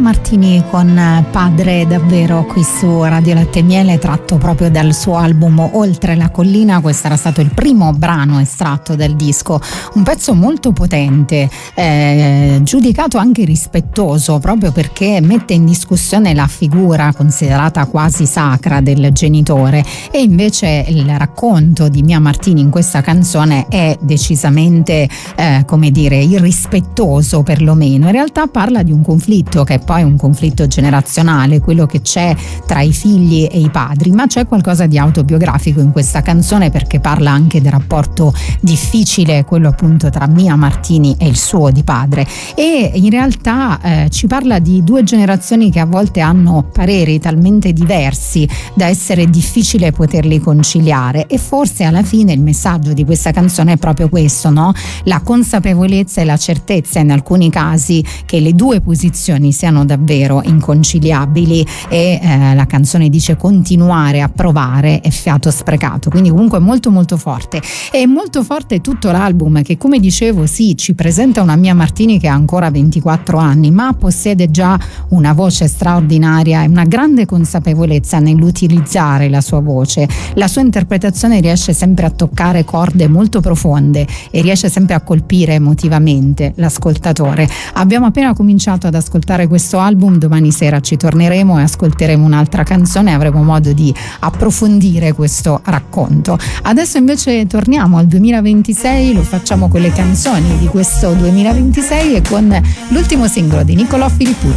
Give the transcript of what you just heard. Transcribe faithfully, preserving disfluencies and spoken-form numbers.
Martini con Padre davvero qui su Radio Latte e Miele, tratto proprio dal suo album Oltre la collina. Questo era stato il primo brano estratto dal disco, un pezzo molto potente, eh, giudicato anche rispettoso proprio perché mette in discussione la figura considerata quasi sacra del genitore, e invece il racconto di Mia Martini in questa canzone è decisamente eh, come dire irrispettoso, perlomeno. In realtà parla di un conflitto che è poi un conflitto generazionale, quello che c'è tra i figli e i padri, ma c'è qualcosa di autobiografico in questa canzone perché parla anche del rapporto difficile, quello appunto tra Mia Martini e il suo di padre, e in realtà eh, ci parla di due generazioni che a volte hanno pareri talmente diversi da essere difficile poterli conciliare, e forse alla fine il messaggio di questa canzone è proprio questo, no? La consapevolezza e la certezza in alcuni casi che le due posizioni siano davvero inconciliabili, e eh, la canzone dice continuare a provare è fiato sprecato, quindi comunque molto molto forte. E molto forte tutto l'album che, come dicevo, sì, ci presenta una Mia Martini che ha ancora ventiquattro anni, ma possiede già una voce straordinaria e una grande consapevolezza nell'utilizzare la sua voce. La sua interpretazione riesce sempre a toccare corde molto profonde e riesce sempre a colpire emotivamente l'ascoltatore. Abbiamo appena cominciato ad ascoltare questo album, domani sera ci torneremo e ascolteremo un'altra canzone e avremo modo di approfondire questo racconto. Adesso invece torniamo al duemilaventisei, lo facciamo con le canzoni di questo duemilaventisei e con l'ultimo singolo di Nicolò Filippucci.